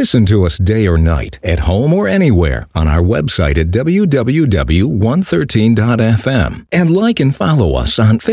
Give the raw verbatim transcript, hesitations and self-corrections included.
Listen to us day or night, at home or anywhere, on our website at w w w dot one thirteen dot f m. And like and follow us on Facebook.